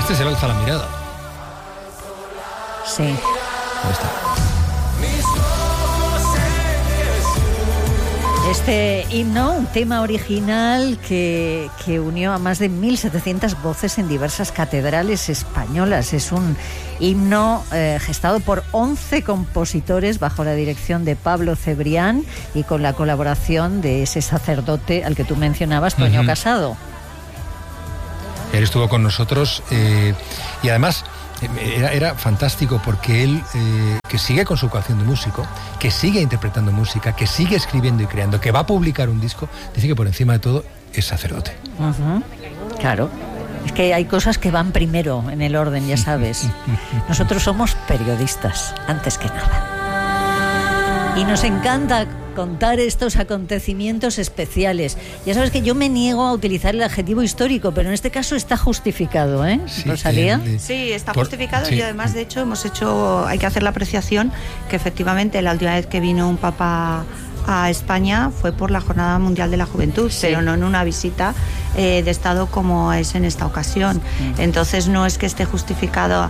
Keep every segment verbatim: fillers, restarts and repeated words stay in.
Este es el Alza la mirada. Sí. Ahí está. Este himno, un tema original que, que unió a más de mil setecientas voces en diversas catedrales españolas. Es un himno eh, gestado por once compositores bajo la dirección de Pablo Cebrián y con la colaboración de ese sacerdote al que tú mencionabas, Toño uh-huh. Casado. Él estuvo con nosotros eh, y además era, era fantástico porque él, eh, que sigue con su vocación de músico, que sigue interpretando música, que sigue escribiendo y creando, que va a publicar un disco, dice que por encima de todo es sacerdote. Uh-huh. Claro. Es que hay cosas que van primero en el orden, ya sabes. Nosotros somos periodistas, antes que nada. Y nos encanta contar estos acontecimientos especiales. Ya sabes que yo me niego a utilizar el adjetivo histórico, pero en este caso está justificado, ¿eh, sí, Rosalía? Eh, sí, está por, justificado sí. Y además, de hecho, hemos hecho, hay que hacer la apreciación que efectivamente la última vez que vino un papa a España fue por la Jornada Mundial de la Juventud, sí. pero no en una visita eh, de Estado como es en esta ocasión. Mm. Entonces no es que esté justificado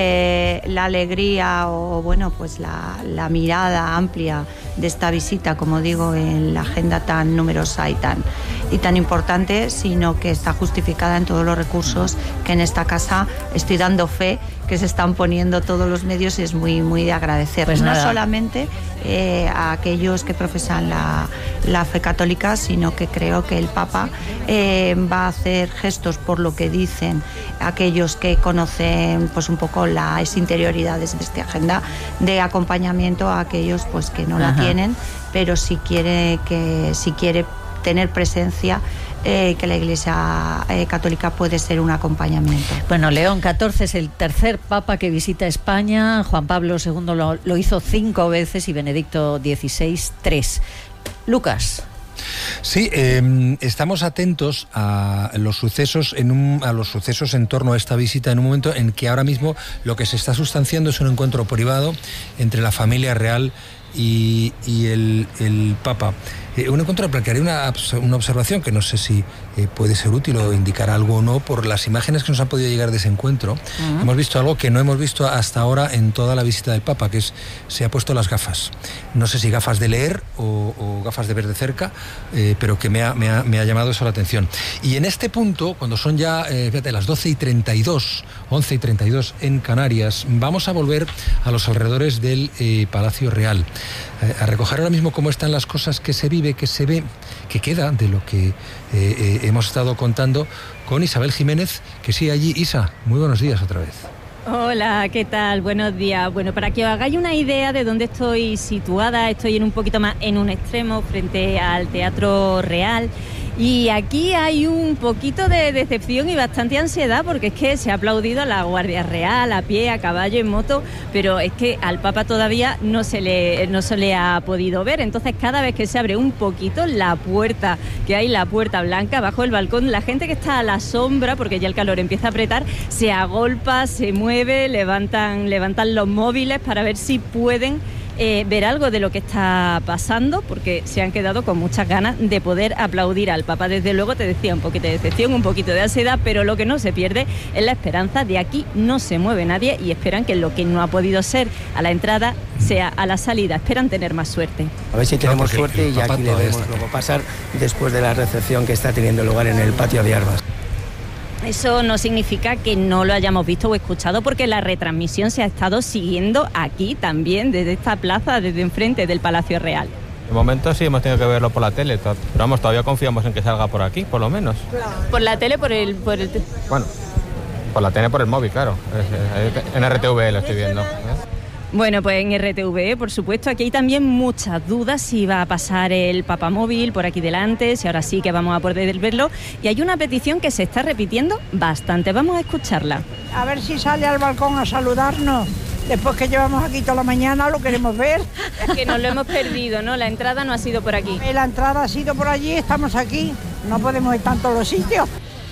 eh, la alegría o bueno pues la, la mirada amplia de esta visita, como digo, en la agenda tan numerosa y tan, y tan importante, sino que está justificada en todos los recursos que en esta casa estoy dando fe que se están poniendo todos los medios y es muy, muy de agradecer. Pues no nada. solamente eh, a aquellos que profesan la, la fe católica, sino que creo que el Papa eh, va a hacer gestos por lo que dicen aquellos que conocen pues un poco las interioridades de esta agenda de acompañamiento a aquellos pues que no Ajá. la tienen, pero si quiere que si quiere tener presencia, eh, que la Iglesia eh, Católica puede ser un acompañamiento. Bueno, León catorce es el tercer papa que visita España, Juan Pablo segundo lo, lo hizo cinco veces y Benedicto dieciséis, tres. Lucas. Sí, eh, estamos atentos a los sucesos en un, a los sucesos en torno a esta visita en un momento en que ahora mismo lo que se está sustanciando es un encuentro privado entre la familia real y, y el, el Papa. Eh, un encuentro para que haré una, una observación que no sé si eh, puede ser útil o indicar algo o no por las imágenes que nos han podido llegar de ese encuentro. Uh-huh. Hemos visto algo que no hemos visto hasta ahora en toda la visita del Papa, que es se ha puesto las gafas. No sé si gafas de leer o, o gafas de ver de cerca, eh, pero que me ha, me, ha, me ha llamado eso la atención. Y en este punto, cuando son ya eh, fíjate, las doce y treinta y dos, once y treinta y dos en Canarias, vamos a volver a los alrededores del eh, Palacio Real, eh, a recoger ahora mismo cómo están las cosas que se vive, que se ve, que queda de lo que eh, eh, hemos estado contando con Isabel Jiménez, que sigue allí. Isa, muy buenos días otra vez. Hola, ¿qué tal? Buenos días. Bueno, para que os hagáis una idea de dónde estoy situada, estoy en un poquito más en un extremo frente al Teatro Real. Y aquí hay un poquito de decepción y bastante ansiedad porque es que se ha aplaudido a la Guardia Real, a pie, a caballo, en moto, pero es que al Papa todavía no se le, no se le ha podido ver. Entonces cada vez que se abre un poquito la puerta, que hay la puerta blanca bajo el balcón, la gente que está a la sombra, porque ya el calor empieza a apretar, se agolpa, se mueve, levantan, levantan los móviles para ver si pueden Eh, ver algo de lo que está pasando, porque se han quedado con muchas ganas de poder aplaudir al Papa. Desde luego, te decía, un poquito de decepción, un poquito de ansiedad, pero lo que no se pierde es la esperanza. De aquí no se mueve nadie y esperan que lo que no ha podido ser a la entrada sea a la salida. Esperan tener más suerte. A ver si tenemos no, suerte y aquí le vemos luego pasar después de la recepción que está teniendo lugar en el patio de Arbas. Eso no significa que no lo hayamos visto o escuchado, porque la retransmisión se ha estado siguiendo aquí también, desde esta plaza, desde enfrente del Palacio Real. De momento sí hemos tenido que verlo por la tele, pero vamos, todavía confiamos en que salga por aquí, por lo menos. ¿Por la tele, por el...? Por el... Bueno, por la tele, por el móvil, claro. En R T V lo estoy viendo. Bueno, pues en R T V, por supuesto, aquí hay también muchas dudas si va a pasar el papamóvil por aquí delante, si ahora sí que vamos a poder verlo. Y hay una petición que se está repitiendo bastante, vamos a escucharla. A ver si sale al balcón a saludarnos. Después que llevamos aquí toda la mañana, lo queremos ver. Es que nos lo hemos perdido, ¿no? La entrada no ha sido por aquí. La entrada ha sido por allí, estamos aquí. No podemos estar en todos los sitios.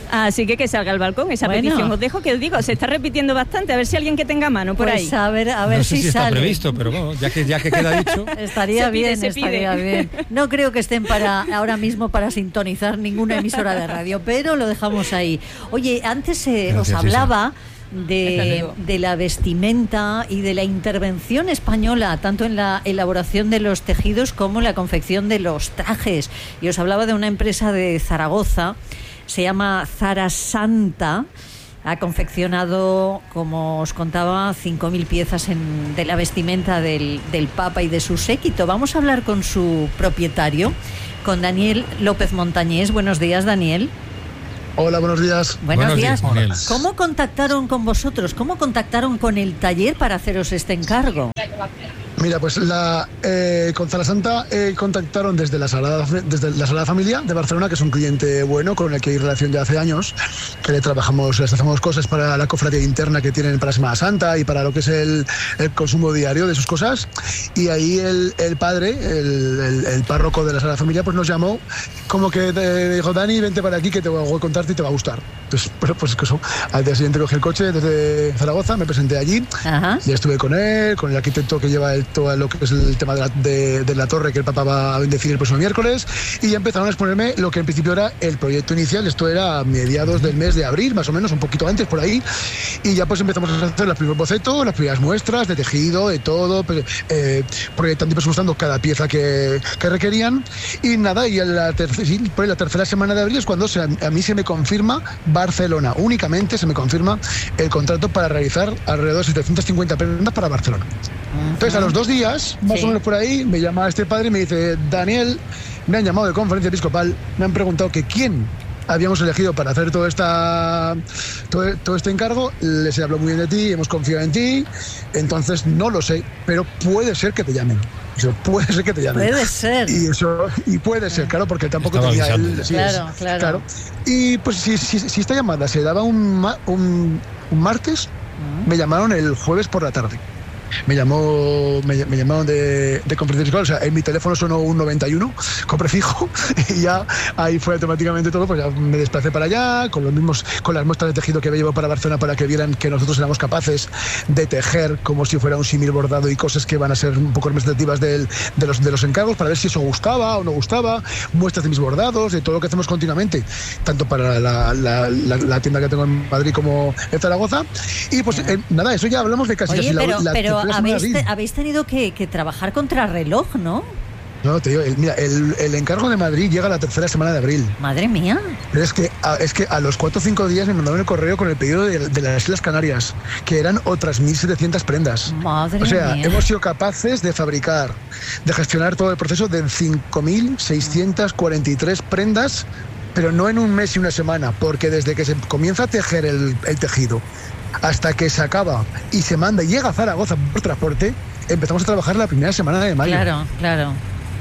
Así que que salga al balcón, esa Bueno. petición. Os dejo que os digo, se está repitiendo bastante, a ver si alguien que tenga mano por Pues ahí. a ver, a ver no sé si, si está sale. previsto, pero bueno, ya que, ya que queda dicho. Estaría Se pide, bien, se estaría pide. bien. No creo que estén para ahora mismo para sintonizar ninguna emisora de radio, pero lo dejamos ahí. Oye, antes eh, os Gracias, hablaba Hasta de, luego. de la vestimenta y de la intervención española, tanto en la elaboración de los tejidos como en la confección de los trajes. Y os hablaba de una empresa de Zaragoza, se llama Zara Santa. Ha confeccionado, como os contaba, cinco mil piezas en, de la vestimenta del, del Papa y de su séquito. Vamos a hablar con su propietario, con Daniel López Montañés. Buenos días, Daniel. Hola, buenos días. Buenos, Buenos días. días, Daniel. ¿Cómo contactaron con vosotros? ¿Cómo contactaron con el taller para haceros este encargo? Mira, pues la, eh, con Zara Santa eh, contactaron desde la, Sagrada, desde la Sagrada Familia de Barcelona, que es un cliente bueno con el que hay relación ya hace años, que le trabajamos, les hacemos cosas para la cofradía interna que tienen para Semana Santa y para lo que es el, el consumo diario de sus cosas. Y ahí el, el padre, el, el, el párroco de la Sagrada Familia, pues nos llamó como que te dijo: Dani, vente para aquí que te voy a contarte y te va a gustar. Entonces, pues, pues eso, al día siguiente cogí el coche desde Zaragoza, me presenté allí. Ajá. Y estuve con él, con el arquitecto que lleva el, todo lo que es el tema de la, de, de la torre que el Papa va a bendecir el próximo miércoles, y ya empezaron a exponerme lo que en principio era el proyecto inicial. Esto era a mediados del mes de abril, más o menos, un poquito antes por ahí, y ya pues empezamos a hacer los primeros bocetos, las primeras muestras de tejido, de todo, pues, eh, proyectando y presupuestando cada pieza que, que requerían, y nada, y en la, terc sí, por la tercera semana de abril es cuando se, a mí se me confirma Barcelona, únicamente se me confirma el contrato para realizar alrededor de setecientas cincuenta prendas para Barcelona. Entonces, a los dos días, más Sí. o menos por ahí, me llama este padre y me dice: Daniel, me han llamado de Conferencia Episcopal, me han preguntado que quién habíamos elegido para hacer todo, esta, todo, todo este encargo. Les he hablado muy bien de ti, hemos confiado en ti, entonces no lo sé, pero puede ser que te llamen. Eso, puede ser que te llamen. Puede ser. Y eso, y puede ser, claro, porque tampoco Estaba tenía avisando. él. Sí, Claro, es, claro. Y pues si, si, si esta llamada se daba un, ma- un, un martes, me llamaron el jueves por la tarde. Me llamó, me, me llamaron de, de Conferencia Episcopal, o sea, en mi teléfono sonó un noventa y uno con prefijo, y ya ahí fue automáticamente todo. Pues ya me desplacé para allá con los mismos, con las muestras de tejido que había llevado para Barcelona, para que vieran que nosotros éramos capaces de tejer como si fuera un símil bordado y cosas que van a ser un poco representativas del, de los de los encargos, para ver si eso gustaba o no gustaba, muestras de mis bordados, de todo lo que hacemos continuamente, tanto para la, la, la, la tienda que tengo en Madrid como en Zaragoza. Y pues eh, nada, eso ya hablamos de casi Oye, casi la- pero, la pero tercera semana habéis, de te- abril. habéis tenido que, que trabajar contra reloj, ¿no? No, te digo, el, mira, el, el encargo de Madrid llega la tercera semana de abril. Madre mía. Pero es que, a, es que a los cuatro o cinco días me mandaron el correo con el pedido de, de las Islas Canarias, que eran otras mil setecientas prendas. Madre O sea, mía. hemos sido capaces de fabricar, de gestionar todo el proceso de cinco mil seiscientas cuarenta y tres prendas, pero no en un mes y una semana, porque desde que se comienza a tejer el, el tejido hasta que se acaba y se manda y llega a Zaragoza por transporte, empezamos a trabajar la primera semana de mayo. Claro, claro.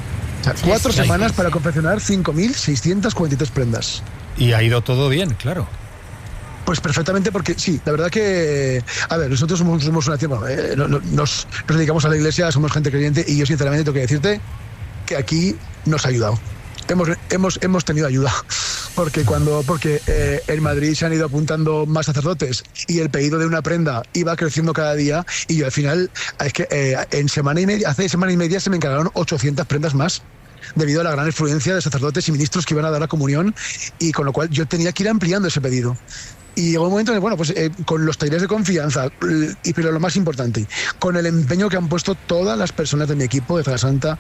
O sea, Sí, cuatro sí, semanas sí, para sí. confeccionar cinco mil seiscientas cuarenta y tres prendas. Y ha ido todo bien, claro. Pues perfectamente, porque sí, la verdad que, a ver, nosotros somos, somos una tienda, eh, no- no- nos, nos dedicamos a la iglesia, somos gente creyente, y yo sinceramente tengo que decirte que aquí nos ha ayudado. Hemos, hemos, hemos tenido ayuda, porque cuando porque eh, en Madrid se han ido apuntando más sacerdotes y el pedido de una prenda iba creciendo cada día, y yo al final, es que eh, en semana y media, hace semana y media se me encargaron ochocientas prendas más, debido a la gran influencia de sacerdotes y ministros que iban a dar la comunión, y con lo cual yo tenía que ir ampliando ese pedido. Y llegó un momento en el, bueno, pues eh, con los talleres de confianza, y pero lo más importante, con el empeño que han puesto todas las personas de mi equipo de Zara Santa,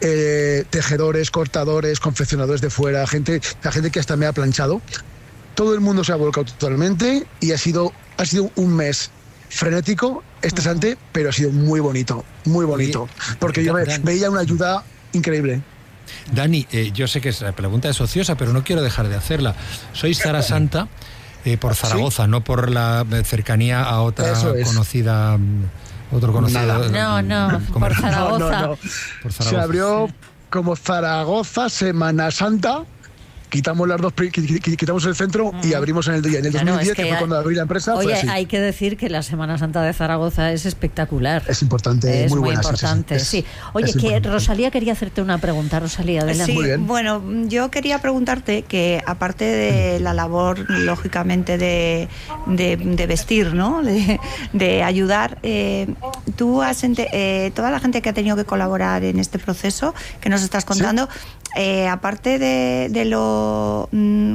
eh, tejedores, cortadores, confeccionadores de fuera, gente, la gente que hasta me ha planchado, todo el mundo se ha volcado totalmente, y ha sido, ha sido un mes frenético, estresante, pero ha sido muy bonito, muy bonito, porque yo ve- veía una ayuda increíble. Dani, eh, yo sé que la pregunta es ociosa, pero no quiero dejar de hacerla. Sois Zara Santa eh, por Zaragoza, ¿sí? No por la cercanía a otra Eso es. conocida, mm, otro conocido. Nada. No, no, ¿Cómo por era? Zaragoza. No, no, no. Por Se Zaragoza. abrió como Zaragoza Semana Santa quitamos las dos, quitamos el centro mm. y abrimos en el día. En el claro, dos mil diez, es que, que fue cuando abrí la empresa, oye, fue así. Hay que decir que la Semana Santa de Zaragoza es espectacular. Es importante, es muy, muy buena, importante, sí, sí, sí. Oye, es que importante. Rosalía quería hacerte una pregunta. Rosalía, adelante. Sí, muy bien. Bueno, yo quería preguntarte que aparte de la labor, lógicamente, de, de, de vestir, ¿no? De, de ayudar, eh, tú has ente- eh, toda la gente que ha tenido que colaborar en este proceso que nos estás contando, ¿sí? Eh, aparte de, de lo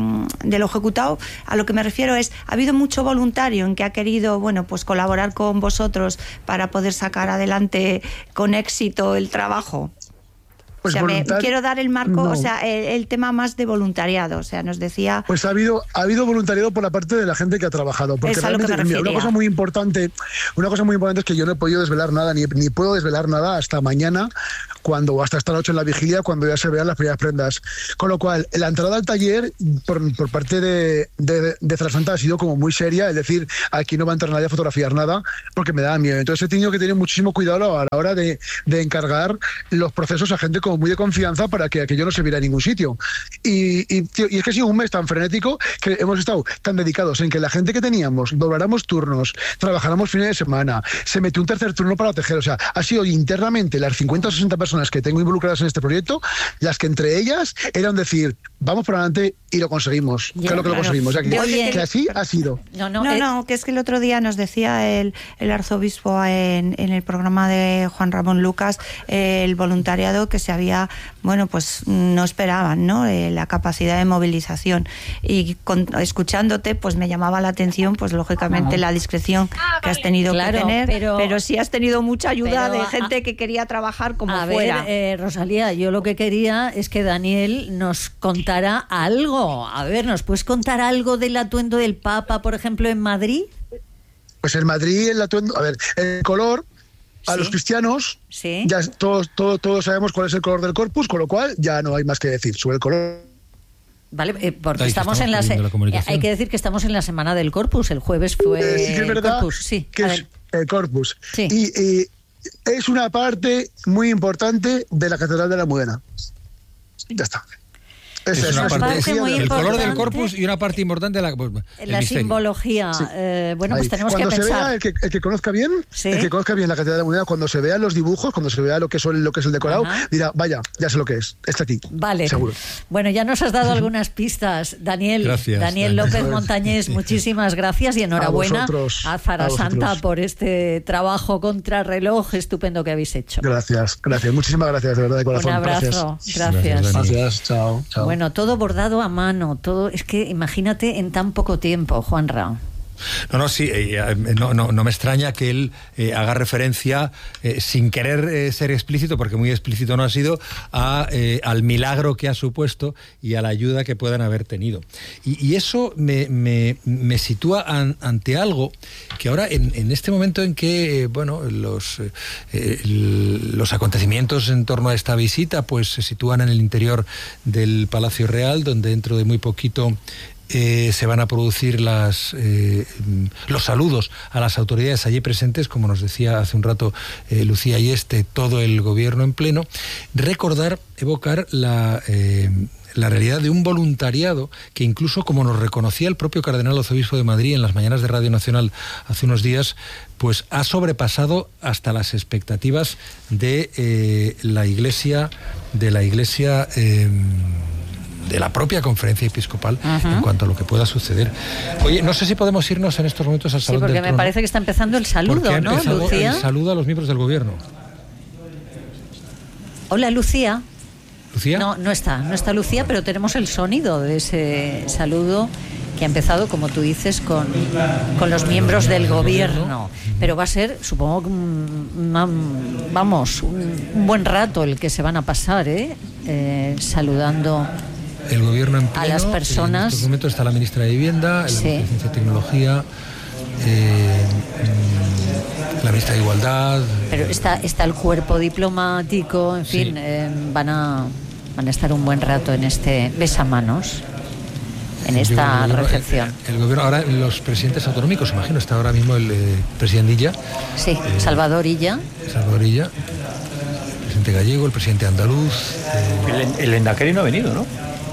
de lo ejecutado, a lo que me refiero es, ha habido mucho voluntario en que ha querido, bueno, pues colaborar con vosotros para poder sacar adelante con éxito el trabajo. Pues o sea, me, quiero dar el marco, no. o sea, el, el tema más de voluntariado, o sea, nos decía... Pues ha habido ha habido voluntariado por la parte de la gente que ha trabajado, porque es a lo que me realmente refería. una cosa muy importante, una cosa muy importante es que yo no he podido desvelar nada, ni, ni puedo desvelar nada hasta mañana, cuando hasta esta noche en la vigilia, cuando ya se vean las primeras prendas. Con lo cual, la entrada al taller por, por parte de, de, de Zaragoza ha sido como muy seria, es decir, aquí no va a entrar nadie a fotografiar nada, porque me da miedo. Entonces he tenido que tener muchísimo cuidado a la hora de, de encargar los procesos a gente como muy de confianza para que aquello no se viera en ningún sitio. Y, y, tío, y es que ha sido un mes tan frenético que hemos estado tan dedicados en que la gente que teníamos dobláramos turnos, trabajáramos fines de semana, se metió un tercer turno para tejer. O sea, ha sido internamente las cincuenta o sesenta personas que tengo involucradas en este proyecto, las que entre ellas eran decir, vamos para adelante y lo conseguimos. Ya, claro que claro. lo conseguimos. O sea, que, Oye, que así ha sido. No, no, no, eh, no, que es que el otro día nos decía el, el arzobispo en, en el programa de Juan Ramón Lucas, eh, el voluntariado que se había, bueno, pues no esperaban, ¿no? Eh, la capacidad de movilización. Y con, escuchándote, pues me llamaba la atención, pues lógicamente, la discreción que has tenido claro, que tener, pero, pero sí has tenido mucha ayuda pero, de gente a, que quería trabajar como a fuera. Ver, eh, Rosalía, yo lo que quería es que Daniel nos contara algo. A ver, ¿nos puedes contar algo del atuendo del Papa, por ejemplo, en Madrid? Pues en Madrid el atuendo, a ver, el color a sí. los cristianos, sí. ya todos, todos, todos sabemos cuál es el color del corpus, con lo cual ya no hay más que decir sobre el color. Vale, eh, porque Ahí estamos, estamos en la, se- la hay que decir que estamos en la semana del Corpus. El jueves fue eh, sí que es verdad Corpus, sí. Que es el Corpus. Sí. Y, y es una parte muy importante de la Catedral de la Almudena. Ya está. Es, es una, una parte, parte muy el color del corpus y una parte importante de la, pues, la simbología. Sí. Eh, bueno, pues Ahí. tenemos cuando que se pensar. Vea, el, que, el que conozca bien, ¿sí? el que conozca bien la Catedral de la Almudena, cuando se vean los dibujos, cuando se vea lo que son lo que es el decorado, ajá, dirá, vaya, ya sé lo que es, está aquí. Vale. Seguro. Bueno, ya nos has dado algunas pistas, Daniel. Gracias, Daniel López Daniel. Montañés, muchísimas gracias y enhorabuena a, a Zarasanta por este trabajo contrarreloj estupendo que habéis hecho. Gracias, gracias, muchísimas gracias, de verdad, de corazón. Un abrazo, gracias. Gracias, gracias, gracias. Chao, chao. Bueno, todo bordado a mano, todo, es que imagínate en tan poco tiempo, Juanra. No, no, sí, eh, no, no, no me extraña que él eh, haga referencia, eh, sin querer eh, ser explícito, porque muy explícito no ha sido, a, eh, al milagro que ha supuesto y a la ayuda que puedan haber tenido. Y, y eso me, me, me sitúa an, ante algo que ahora, en, en este momento en que, eh, bueno, los, eh, los acontecimientos en torno a esta visita, pues se sitúan en el interior del Palacio Real, donde dentro de muy poquito Eh, se van a producir las, eh, los saludos a las autoridades allí presentes, como nos decía hace un rato eh, Lucía Ayeste, todo el gobierno en pleno. Recordar, evocar la, eh, la realidad de un voluntariado que incluso, como nos reconocía el propio cardenal arzobispo de Madrid en las mañanas de Radio Nacional hace unos días, pues ha sobrepasado hasta las expectativas de eh, la Iglesia, de la Iglesia eh, de la propia conferencia episcopal, uh-huh, en cuanto a lo que pueda suceder. Oye, no sé si podemos irnos en estos momentos al Salón del Trono. Sí, porque me parece que está empezando el saludo, ha ¿no, Lucía? El saludo a los miembros del gobierno. Hola, Lucía. ¿Lucía? No, no está, no está Lucía, pero tenemos el sonido de ese saludo que ha empezado, como tú dices, con, con los miembros del gobierno. Pero va a ser, supongo, una, vamos, un, un buen rato el que se van a pasar, ¿eh? Eh, saludando el gobierno en pleno, a las personas. En estos momentos está la ministra de Vivienda, la sí. ministra de Ciencia y Tecnología, eh, la ministra de Igualdad. Pero está, está el cuerpo diplomático, en fin, sí. eh, van a van a estar un buen rato en este besamanos, en esta el gobierno, recepción. El, el gobierno, ahora los presidentes autonómicos, imagino, está ahora mismo el eh, presidente Illa. Sí, eh, Salvador Illa. Salvador Illa. El presidente gallego, el presidente andaluz. Eh... El, el Endacari no ha venido, ¿no?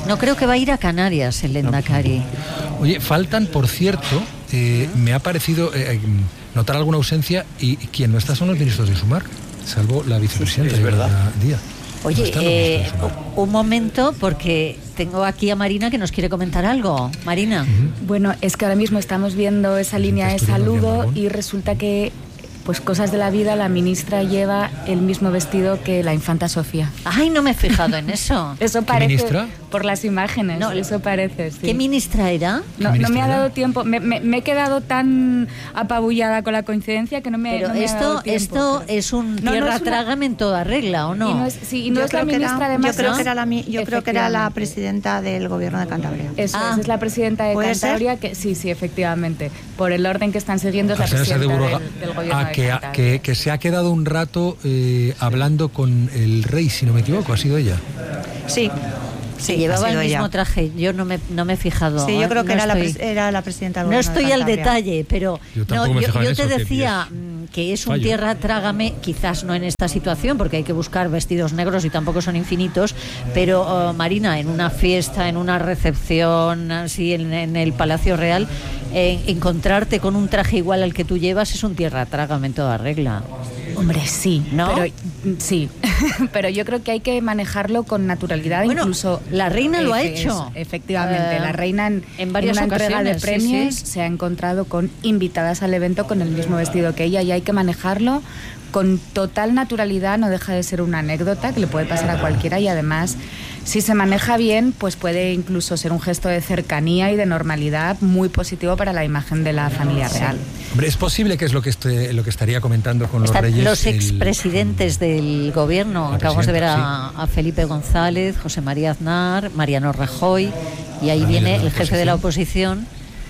No creo que va a ir a Canarias el Lehendakari. Oye, faltan, por cierto, eh, me ha parecido eh, notar alguna ausencia y quien no está son los ministros de Sumar, salvo la vicepresidenta. Sí, es verdad. Díaz. Oye, eh, un momento, porque tengo aquí a Marina que nos quiere comentar algo. Marina. Uh-huh. Bueno, es que ahora mismo estamos viendo esa línea de saludo y resulta que, pues cosas de la vida, la ministra lleva el mismo vestido que la infanta Sofía. Ay, no me he fijado en eso. Eso parece. ¿Qué ministra? Por las imágenes, no, eso parece, sí. ¿Qué ministra era? No, ministra no me ha era? dado tiempo, me, me, me he quedado tan apabullada con la coincidencia que no me, pero no me esto, ha dado tiempo. Esto pero... es un no, tierra no es una... trágame en toda regla, ¿o no? Y no es, sí, y no yo es la ministra, era, además. Yo creo, ¿no? que era la, yo creo que era la presidenta del gobierno de Cantabria. Eso ah. es, es la presidenta de Cantabria, que sí, sí, efectivamente. Por el orden que están siguiendo es la presidenta de del, del gobierno ah, de que, Cantabria. Que, que se ha quedado un rato eh, hablando con el rey, si no me equivoco, ¿ha sido ella? Sí. Sí, llevaba el mismo ella. traje, yo no me, no me he fijado. Sí, yo creo que no era, estoy, la, era la presidenta del No gobierno estoy de al detalle, pero yo, no, yo, yo te eso, decía que, que es un fallo. tierra trágame, quizás no en esta situación, porque hay que buscar vestidos negros y tampoco son infinitos, pero uh, Marina, en una fiesta, en una recepción, así en, en el Palacio Real, eh, encontrarte con un traje igual al que tú llevas es un tierra trágame en toda regla. Hombre, sí, ¿no? Pero, sí, pero yo creo que hay que manejarlo con naturalidad. Bueno, incluso la reina lo ha es, hecho. Efectivamente, uh, la reina en, en varias en una ocasiones, entrega de premios sí, sí. se ha encontrado con invitadas al evento con el mismo vestido que ella y hay que manejarlo con total naturalidad. No deja de ser una anécdota que le puede pasar a cualquiera y además, si se maneja bien, pues puede incluso ser un gesto de cercanía y de normalidad muy positivo para la imagen de la familia real. Hombre, es posible que es lo que este, lo que estaría comentando con Están los reyes. Los expresidentes el, del gobierno. Acabamos de ver a, sí. a Felipe González, José María Aznar, Mariano Rajoy, y ahí viene el jefe de la oposición.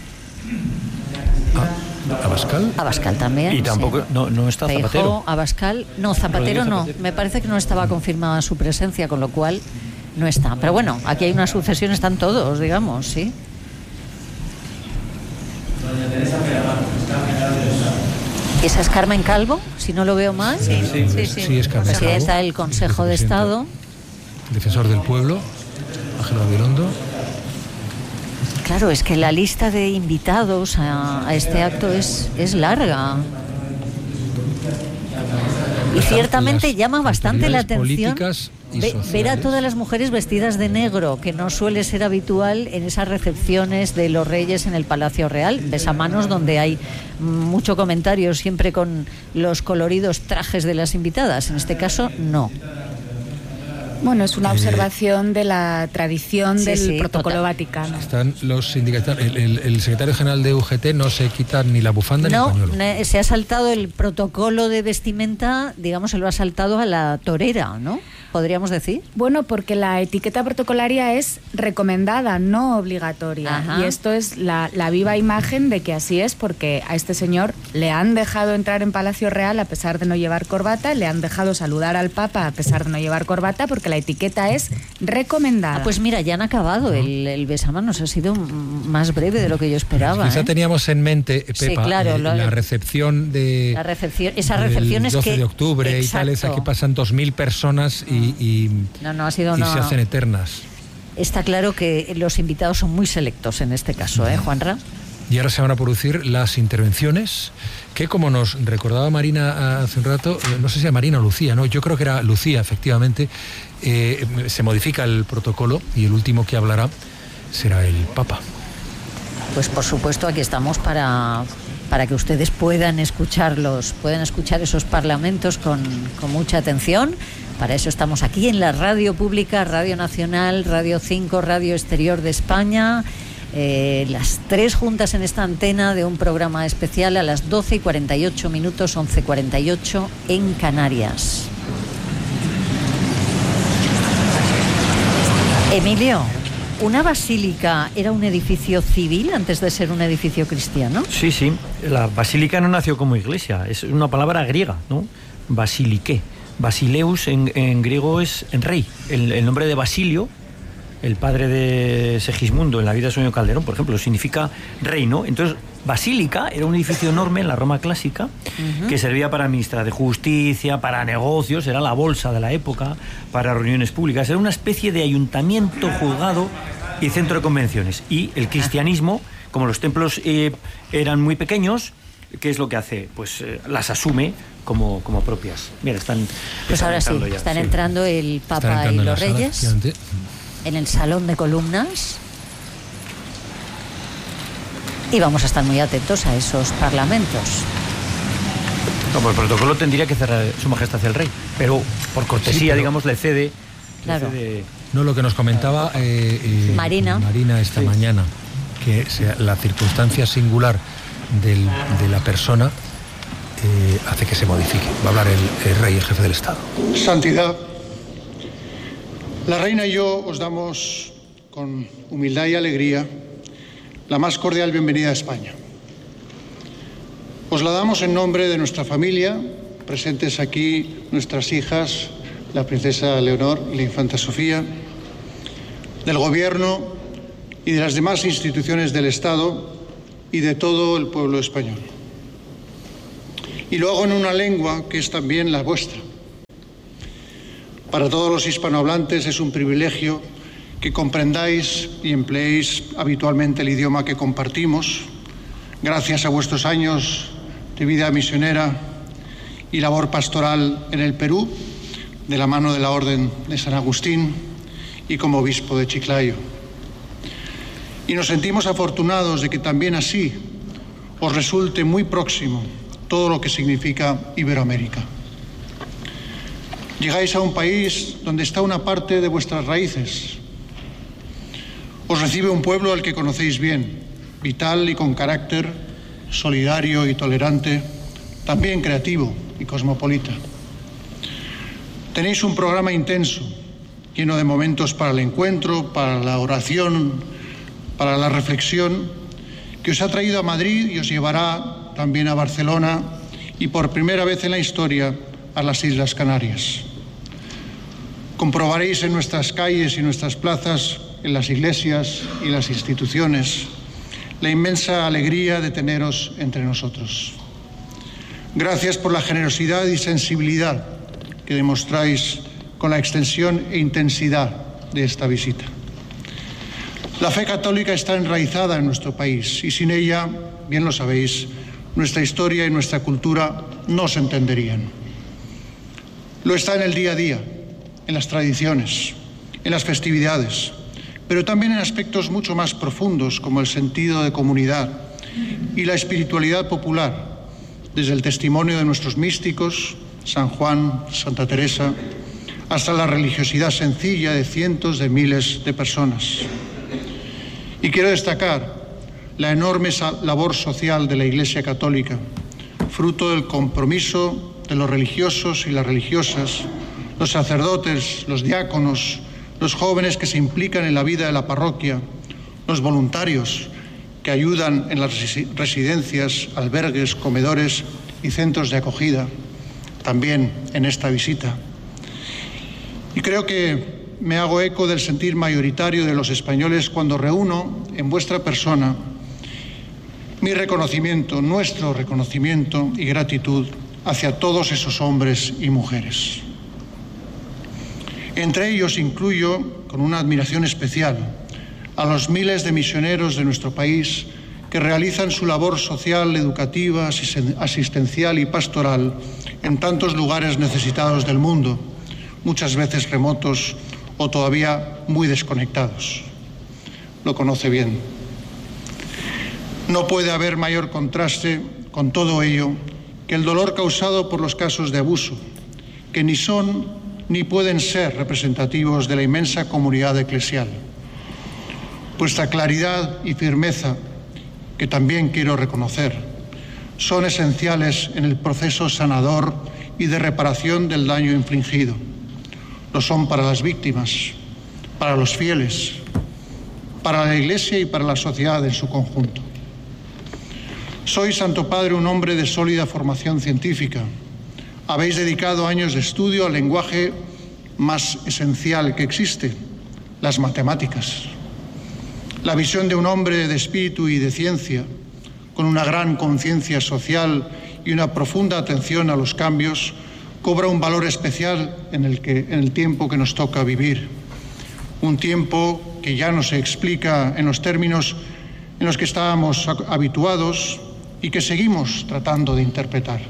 Ah, ¿Abascal? Abascal también. Y tampoco, sí. no, no está Zapatero. Feijóo, Abascal, no, Zapatero no. Me parece que no estaba confirmada su presencia, con lo cual no está. Pero bueno, aquí hay una sucesión, están todos, digamos, ¿sí? ¿Esa es Carmen Calvo, si no lo veo mal? Sí, sí, sí. sí. sí es Carmen Calvo. Presidenta del Consejo de Estado. Defensor del Pueblo, Ángel Gabilondo. Claro, es que la lista de invitados a, a este acto es, es larga. Y ciertamente las llama bastante la atención ve, ver a todas las mujeres vestidas de negro, que no suele ser habitual en esas recepciones de los reyes en el Palacio Real. Besamanos donde hay mucho comentario siempre con los coloridos trajes de las invitadas. En este caso, no. Bueno, es una eh, observación de la tradición sí, del sí, protocolo total. Vaticano. Están los sindicatos, el, el, el secretario general de U G T no se quita ni la bufanda no, ni el pañuelo. No, se ha saltado el protocolo de vestimenta, digamos, se lo ha saltado a la torera, ¿no? ¿Podríamos decir? Bueno, porque la etiqueta protocolaria es recomendada, no obligatoria. Ajá. Y esto es la, la viva imagen de que así es, porque a este señor le han dejado entrar en Palacio Real a pesar de no llevar corbata, le han dejado saludar al Papa a pesar de no llevar corbata, porque la etiqueta es recomendada. Ah, pues mira, ya han acabado. El, el besamanos ha sido más breve de lo que yo esperaba. Quizá ¿eh? teníamos en mente, Pepa, sí, claro, eh, lo, la recepción de... La recepción, esa recepción es que... doce de octubre exacto. y tal, es aquí pasan dos mil personas y... Y, y, no, no, ha sido y una... se hacen eternas. Está claro que los invitados son muy selectos en este caso, ¿eh, Juanra? Y ahora se van a producir las intervenciones que, como nos recordaba Marina hace un rato, no sé si era Marina o Lucía, ¿no? Yo creo que era Lucía, efectivamente, eh, se modifica el protocolo y el último que hablará será el Papa. Pues por supuesto aquí estamos para... para que ustedes puedan escucharlos, puedan escuchar esos parlamentos con, con mucha atención. Para eso estamos aquí en la radio pública, Radio Nacional, Radio cinco, Radio Exterior de España, eh, las tres juntas en esta antena de un programa especial a las doce y cuarenta y ocho minutos, once y cuarenta y ocho en Canarias. Emilio, ¿una basílica era un edificio civil antes de ser un edificio cristiano? Sí, sí. La basílica no nació como iglesia. Es una palabra griega, ¿no? Basiliqué. Basileus en, en griego es en rey. El, el nombre de Basilio el padre de Segismundo en la vida de Sueño Calderón, por ejemplo, significa reino. Entonces, Basílica era un edificio enorme en la Roma clásica, uh-huh, que servía para administrar de justicia, para negocios, era la bolsa de la época, para reuniones públicas. Era una especie de ayuntamiento, juzgado y centro de convenciones. Y el cristianismo, como los templos eh, eran muy pequeños, ¿qué es lo que hace? Pues eh, las asume como, como propias. Mira, están, pues están ahora sí, ya, están sí. entrando el Papa entrando y los Reyes sala, en el salón de columnas. Y vamos a estar muy atentos a esos parlamentos. Como el protocolo tendría que cerrar Su Majestad el Rey, pero por cortesía, sí, pero, digamos, le cede, claro. le cede... No, lo que nos comentaba eh, eh, Marina. Marina esta sí. mañana, que sea, la circunstancia singular del, de la persona eh, hace que se modifique. Va a hablar el, el Rey, el jefe del Estado. Santidad, la Reina y yo os damos con humildad y alegría la más cordial bienvenida a España. Os la damos en nombre de nuestra familia, presentes aquí nuestras hijas, la princesa Leonor y la infanta Sofía, del Gobierno y de las demás instituciones del Estado y de todo el pueblo español. Y lo hago en una lengua que es también la vuestra. Para todos los hispanohablantes es un privilegio que comprendáis y empleéis habitualmente el idioma que compartimos, gracias a vuestros años de vida misionera y labor pastoral en el Perú, de la mano de la Orden de San Agustín y como obispo de Chiclayo. Y nos sentimos afortunados de que también así os resulte muy próximo todo lo que significa Iberoamérica. Llegáis a un país donde está una parte de vuestras raíces. Os recibe un pueblo al que conocéis bien, vital y con carácter, solidario y tolerante, también creativo y cosmopolita. Tenéis un programa intenso, lleno de momentos para el encuentro, para la oración, para la reflexión, que os ha traído a Madrid y os llevará también a Barcelona y por primera vez en la historia a las Islas Canarias. Comprobaréis en nuestras calles y nuestras plazas, en las iglesias y las instituciones, la inmensa alegría de teneros entre nosotros. Gracias por la generosidad y sensibilidad que demostráis con la extensión e intensidad de esta visita. La fe católica está enraizada en nuestro país y sin ella, bien lo sabéis, nuestra historia y nuestra cultura no se entenderían. Lo está en el día a día, en las tradiciones, en las festividades, pero también en aspectos mucho más profundos como el sentido de comunidad y la espiritualidad popular, desde el testimonio de nuestros místicos, San Juan, Santa Teresa, hasta la religiosidad sencilla de cientos de miles de personas. Y quiero destacar la enorme labor social de la Iglesia Católica, fruto del compromiso de los religiosos y las religiosas, los sacerdotes, los diáconos, los jóvenes que se implican en la vida de la parroquia, los voluntarios que ayudan en las residencias, albergues, comedores y centros de acogida, también en esta visita. Y creo que me hago eco del sentir mayoritario de los españoles cuando reúno en vuestra persona mi reconocimiento, nuestro reconocimiento y gratitud hacia todos esos hombres y mujeres. Entre ellos incluyo, con una admiración especial, a los miles de misioneros de nuestro país que realizan su labor social, educativa, asistencial y pastoral en tantos lugares necesitados del mundo, muchas veces remotos o todavía muy desconectados. Lo conoce bien. No puede haber mayor contraste con todo ello que el dolor causado por los casos de abuso, que ni son ni pueden ser representativos de la inmensa comunidad eclesial. Vuestra claridad y firmeza, que también quiero reconocer, son esenciales en el proceso sanador y de reparación del daño infligido. Lo son para las víctimas, para los fieles, para la Iglesia y para la sociedad en su conjunto. Soy, Santo Padre, un hombre de sólida formación científica. Habéis dedicado años de estudio al lenguaje más esencial que existe, las matemáticas. La visión de un hombre de espíritu y de ciencia, con una gran conciencia social y una profunda atención a los cambios, cobra un valor especial en el, que, en el tiempo que nos toca vivir. Un tiempo que ya no se explica en los términos en los que estábamos habituados y que seguimos tratando de interpretar.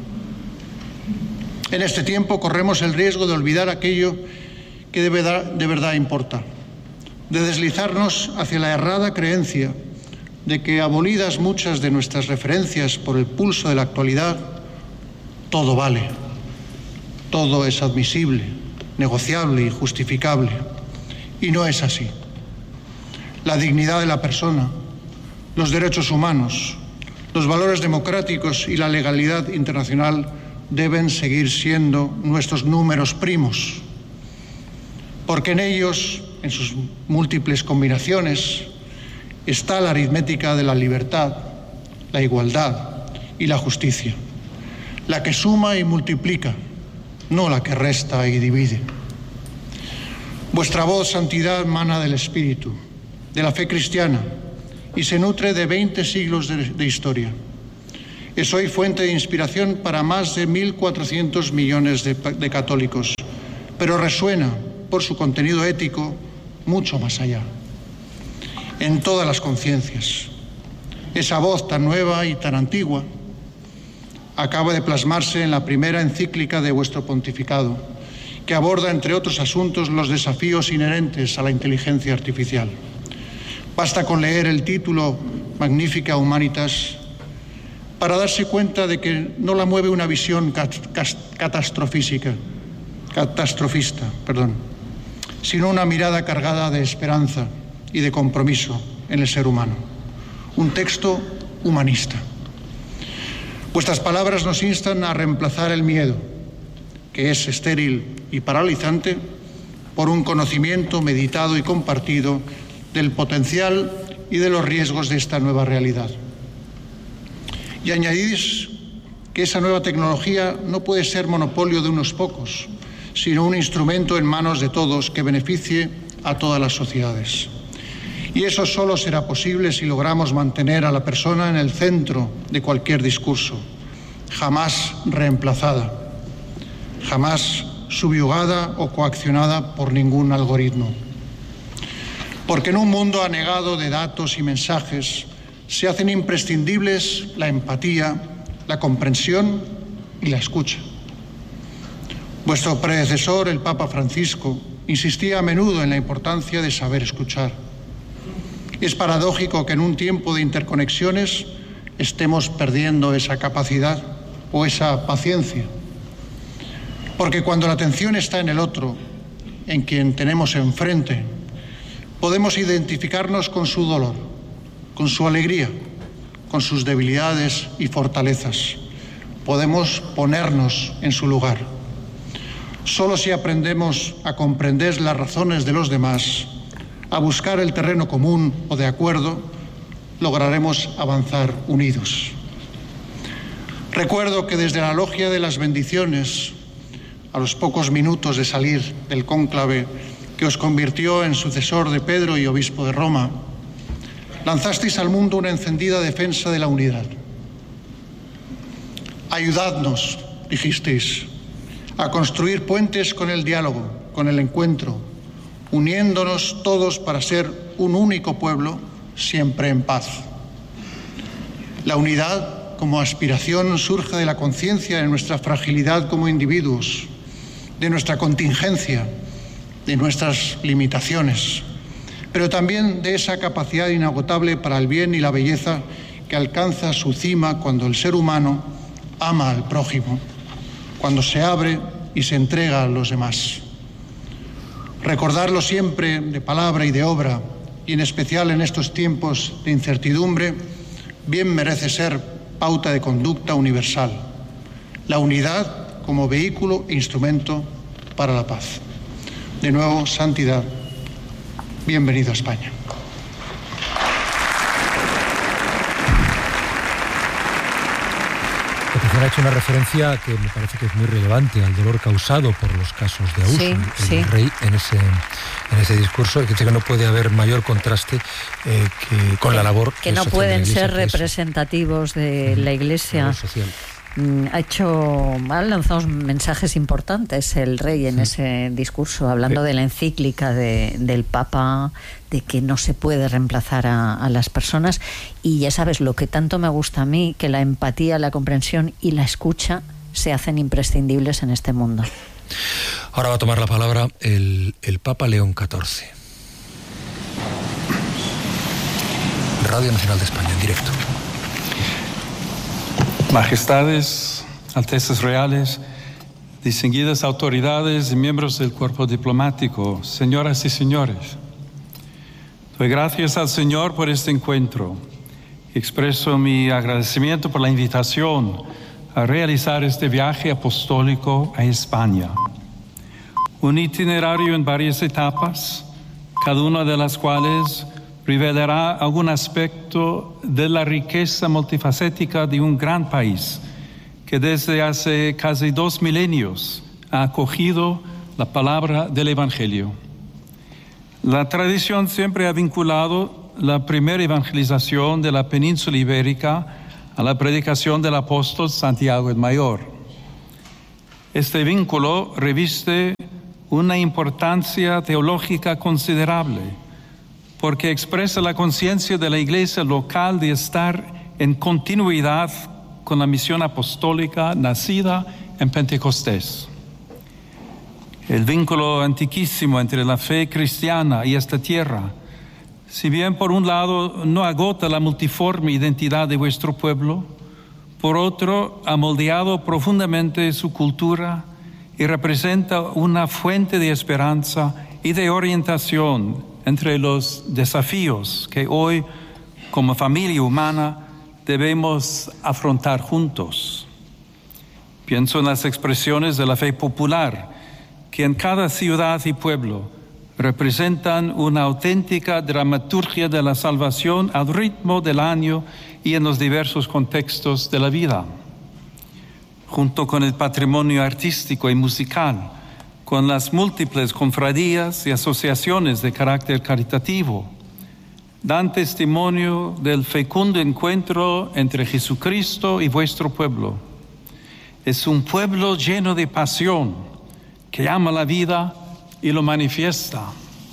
En este tiempo corremos el riesgo de olvidar aquello que de verdad, de verdad importa, de deslizarnos hacia la errada creencia de que, abolidas muchas de nuestras referencias por el pulso de la actualidad, todo vale, todo es admisible, negociable y justificable. Y no es así. La dignidad de la persona, los derechos humanos, los valores democráticos y la legalidad internacional deben seguir siendo nuestros números primos, porque en ellos, en sus múltiples combinaciones, está la aritmética de la libertad, la igualdad y la justicia, la que suma y multiplica, no la que resta y divide. Vuestra voz, santidad, mana del Espíritu, de la fe cristiana, y se nutre de veinte siglos de, de historia. Es hoy fuente de inspiración para más de mil cuatrocientos millones de, de católicos, pero resuena por su contenido ético mucho más allá, en todas las conciencias. Esa voz tan nueva y tan antigua acaba de plasmarse en la primera encíclica de vuestro pontificado, que aborda, entre otros asuntos, los desafíos inherentes a la inteligencia artificial. Basta con leer el título Magnificat Humanitas para darse cuenta de que no la mueve una visión catastrofísica, catastrofista, perdón, sino una mirada cargada de esperanza y de compromiso en el ser humano. Un texto humanista. Vuestras palabras nos instan a reemplazar el miedo, que es estéril y paralizante, por un conocimiento meditado y compartido del potencial y de los riesgos de esta nueva realidad. Y añadís que esa nueva tecnología no puede ser monopolio de unos pocos, sino un instrumento en manos de todos que beneficie a todas las sociedades. Y eso solo será posible si logramos mantener a la persona en el centro de cualquier discurso, jamás reemplazada, jamás subyugada o coaccionada por ningún algoritmo. Porque en un mundo anegado de datos y mensajes se hacen imprescindibles la empatía, la comprensión y la escucha. Vuestro predecesor, el Papa Francisco, insistía a menudo en la importancia de saber escuchar. Es paradójico que en un tiempo de interconexiones estemos perdiendo esa capacidad o esa paciencia. Porque cuando la atención está en el otro, en quien tenemos enfrente, podemos identificarnos con su dolor, con su alegría, con sus debilidades y fortalezas. Podemos ponernos en su lugar. Solo si aprendemos a comprender las razones de los demás, a buscar el terreno común o de acuerdo, lograremos avanzar unidos. Recuerdo que desde la logia de las bendiciones, a los pocos minutos de salir del cónclave que os convirtió en sucesor de Pedro y obispo de Roma, lanzasteis al mundo una encendida defensa de la unidad. Ayudadnos, dijisteis, a construir puentes con el diálogo, con el encuentro, uniéndonos todos para ser un único pueblo, siempre en paz. La unidad como aspiración surge de la conciencia de nuestra fragilidad como individuos, de nuestra contingencia, de nuestras limitaciones, pero también de esa capacidad inagotable para el bien y la belleza que alcanza su cima cuando el ser humano ama al prójimo, cuando se abre y se entrega a los demás. Recordarlo siempre de palabra y de obra, y en especial en estos tiempos de incertidumbre, bien merece ser pauta de conducta universal. La unidad como vehículo e instrumento para la paz. De nuevo, santidad, bienvenido a España. Concepción ha hecho una referencia que me parece que es muy relevante al dolor causado por los casos de abuso. Sí, el sí. rey en ese, en ese discurso, y que dice que no puede haber mayor contraste eh, que con que, la labor que no pueden Iglesia, ser representativos de la Iglesia. Social. Ha hecho, ha lanzado mensajes importantes el rey en sí. ese discurso, hablando sí. de la encíclica de, del Papa, de que no se puede reemplazar a, a las personas. Y ya sabes, lo que tanto me gusta a mí, que la empatía, la comprensión y la escucha se hacen imprescindibles en este mundo. Ahora va a tomar la palabra el, el Papa León catorce. Radio Nacional de España, en directo. Majestades, Altezas Reales, distinguidas autoridades y miembros del cuerpo diplomático, señoras y señores, doy gracias al Señor por este encuentro y expreso mi agradecimiento por la invitación a realizar este viaje apostólico a España. Un itinerario en varias etapas, cada una de las cuales revelará algún aspecto de la riqueza multifacética de un gran país que desde hace casi dos milenios ha acogido la palabra del Evangelio. La tradición siempre ha vinculado la primera evangelización de la península ibérica a la predicación del apóstol Santiago el Mayor. Este vínculo reviste una importancia teológica considerable, porque expresa la conciencia de la Iglesia local de estar en continuidad con la misión apostólica nacida en Pentecostés. El vínculo antiquísimo entre la fe cristiana y esta tierra, si bien por un lado no agota la multiforme identidad de vuestro pueblo, por otro ha moldeado profundamente su cultura y representa una fuente de esperanza y de orientación entre los desafíos que hoy, como familia humana, debemos afrontar juntos. Pienso en las expresiones de la fe popular, que en cada ciudad y pueblo representan una auténtica dramaturgia de la salvación al ritmo del año y en los diversos contextos de la vida. Junto con el patrimonio artístico y musical, con las múltiples confradías y asociaciones de carácter caritativo, dan testimonio del fecundo encuentro entre Jesucristo y vuestro pueblo. Es un pueblo lleno de pasión, que ama la vida y lo manifiesta.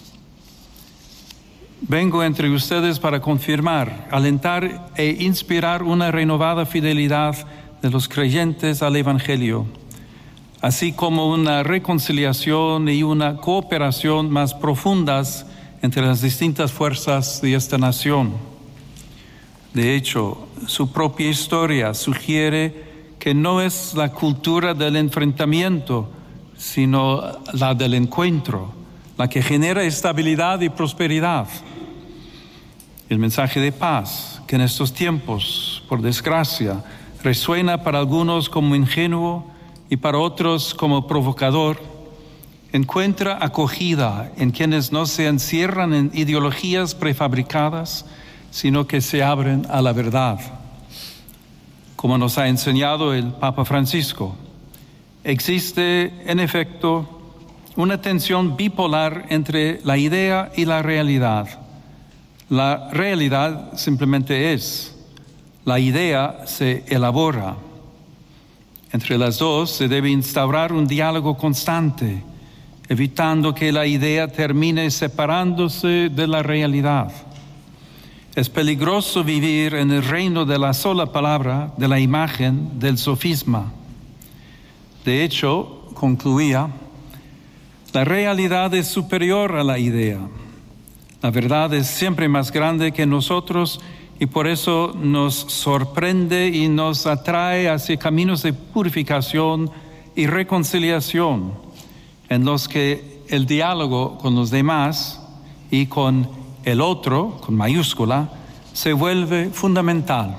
Vengo entre ustedes para confirmar, alentar e inspirar una renovada fidelidad de los creyentes al Evangelio, así como una reconciliación y una cooperación más profundas entre las distintas fuerzas de esta nación. De hecho, su propia historia sugiere que no es la cultura del enfrentamiento, sino la del encuentro, la que genera estabilidad y prosperidad. El mensaje de paz, que en estos tiempos, por desgracia, resuena para algunos como ingenuo y para otros como provocador, encuentra acogida en quienes no se encierran en ideologías prefabricadas, sino que se abren a la verdad. Como nos ha enseñado el Papa Francisco, existe en efecto una tensión bipolar entre la idea y la realidad. La realidad simplemente es, la idea se elabora. Entre las dos se debe instaurar un diálogo constante, evitando que la idea termine separándose de la realidad. Es peligroso vivir en el reino de la sola palabra, de la imagen, del sofisma. De hecho, concluía, la realidad es superior a la idea. La verdad es siempre más grande que nosotros y por eso nos sorprende y nos atrae hacia caminos de purificación y reconciliación, en los que el diálogo con los demás y con el otro, con mayúscula, se vuelve fundamental.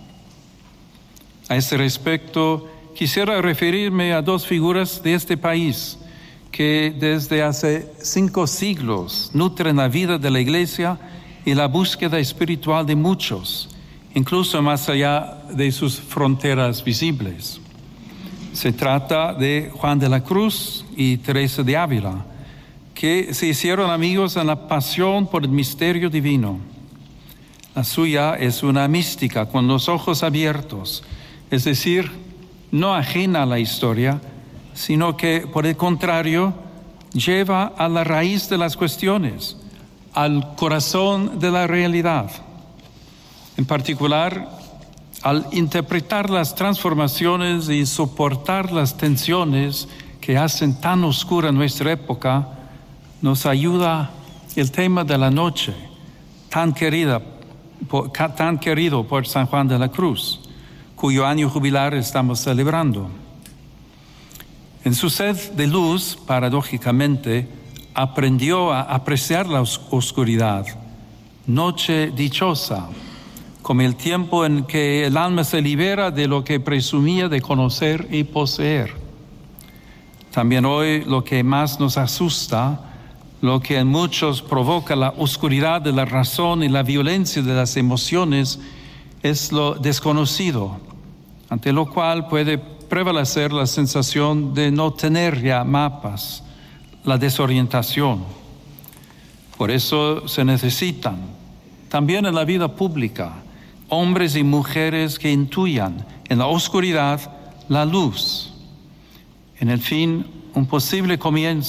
A este respecto, quisiera referirme a dos figuras de este país que desde hace cinco siglos nutren la vida de la Iglesia y la búsqueda espiritual de muchos, incluso más allá de sus fronteras visibles. Se trata de Juan de la Cruz y Teresa de Ávila, que se hicieron amigos en la pasión por el misterio divino. La suya es una mística con los ojos abiertos, es decir, no ajena a la historia, sino que, por el contrario, lleva a la raíz de las cuestiones, al corazón de la realidad. En particular, al interpretar las transformaciones y soportar las tensiones que hacen tan oscura nuestra época, nos ayuda el tema de la noche, tan querida, por, tan querido por San Juan de la Cruz, cuyo año jubilar estamos celebrando. En su sed de luz, paradójicamente, aprendió a apreciar la os- oscuridad, noche dichosa, como el tiempo en que el alma se libera de lo que presumía de conocer y poseer. También hoy lo que más nos asusta, lo que en muchos provoca la oscuridad de la razón y la violencia de las emociones, es lo desconocido, ante lo cual puede prevalecer la sensación de no tener ya mapas, la desorientación. Por eso se necesitan, también en la vida pública, hombres y mujeres que intuyan en la oscuridad la luz. En el fin, un posible comienzo